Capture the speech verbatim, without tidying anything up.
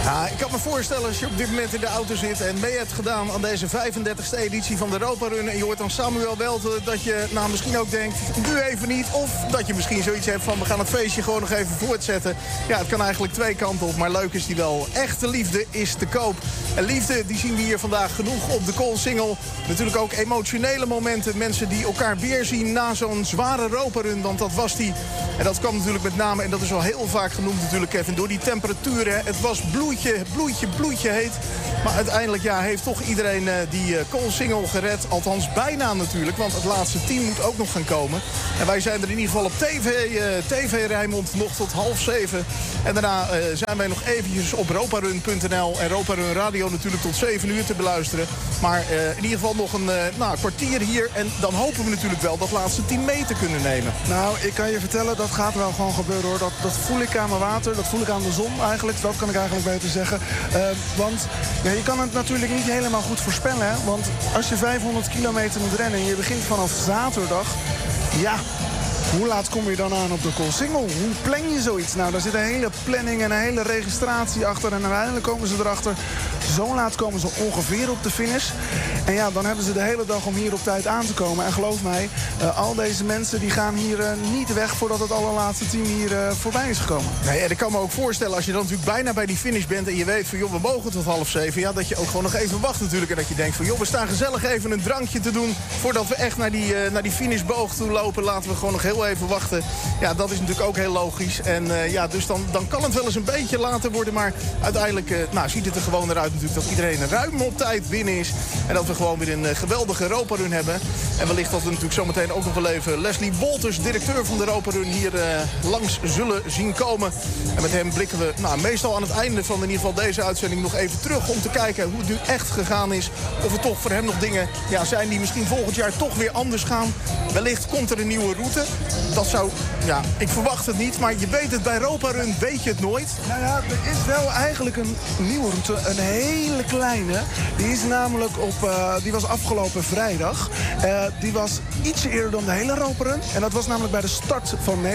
Ja, ik kan me voorstellen als je op dit moment in de auto zit en mee hebt gedaan aan deze vijfendertigste editie van de Europa Run en je hoort dan Samuel Welten, dat je nou misschien ook denkt, nu even niet. Of dat je misschien zoiets hebt van, we gaan het feestje gewoon nog even voortzetten. Ja, het kan eigenlijk twee kanten op, maar leuk is die wel. Echte liefde is te koop. En liefde, die zien we hier vandaag genoeg op de Koolsingel. Natuurlijk ook emotionele momenten. Mensen die elkaar weer zien na zo'n zware Europa Run, want dat was die. En dat kwam natuurlijk met name, en dat is al heel vaak genoemd natuurlijk, Kevin, door die temperaturen. Het was bloedje, bloedje, bloedje heet. Maar uiteindelijk ja, heeft toch iedereen uh, die uh, Koolsingel gered. Althans bijna natuurlijk, want het laatste team moet ook nog gaan komen. En wij zijn er in ieder geval op tv, uh, T V Rijnmond nog tot half zeven. En daarna uh, zijn wij nog eventjes op roparun punt n l en Europa Run Radio natuurlijk tot zeven uur te beluisteren. Maar uh, in ieder geval nog een uh, nou, kwartier hier. En dan hopen we natuurlijk wel dat laatste team mee te kunnen nemen. Nou, ik kan je vertellen, dat gaat wel gewoon gebeuren hoor. Dat, dat voel ik aan mijn water, dat voel ik aan de zon eigenlijk. Dat kan ik eigenlijk beter zeggen. Uh, want ja, je kan het natuurlijk niet helemaal goed voorspellen. Hè? Want als je vijfhonderd kilometer moet rennen en je begint vanaf zaterdag. Ja, hoe laat kom je dan aan op de Koolsingel? Hoe plan je zoiets? Nou, daar zit een hele planning en een hele registratie achter. En uiteindelijk komen ze erachter. Zo laat komen ze ongeveer op de finish. En ja, dan hebben ze de hele dag om hier op tijd aan te komen. En geloof mij, uh, al deze mensen die gaan hier uh, niet weg voordat het allerlaatste team hier uh, voorbij is gekomen. Nee, en ik kan me ook voorstellen, als je dan natuurlijk bijna bij die finish bent en je weet van, joh, we mogen tot half zeven. Ja, dat je ook gewoon nog even wacht natuurlijk. En dat je denkt van, joh, we staan gezellig even een drankje te doen voordat we echt naar die, uh, naar die finishboog toe lopen. Laten we gewoon nog heel even wachten. Ja, dat is natuurlijk ook heel logisch. En uh, ja, dus dan, dan kan het wel eens een beetje later worden. Maar uiteindelijk uh, nou, ziet het er gewoon eruit natuurlijk dat iedereen ruim op tijd binnen is. En dat we gewoon weer een uh, geweldige Europa Run hebben. En wellicht dat we natuurlijk zometeen ook nog wel even Leslie Wolters, directeur van de Europa Run, hier uh, langs zullen zien komen. En met hem blikken we nou, meestal aan het einde van in ieder geval deze uitzending nog even terug om te kijken hoe het nu echt gegaan is. Of er toch voor hem nog dingen ja, zijn die misschien volgend jaar toch weer anders gaan. Wellicht komt er een nieuwe route. Dat zou, ja, ik verwacht het niet, maar je weet het, bij Europa Run weet je het nooit. Nou ja, er is wel eigenlijk een nieuwe route, een hele kleine. Die is namelijk op, uh, die was afgelopen vrijdag. Uh, die was ietsje eerder dan de hele Europa Run. En dat was namelijk bij de start van Nederland.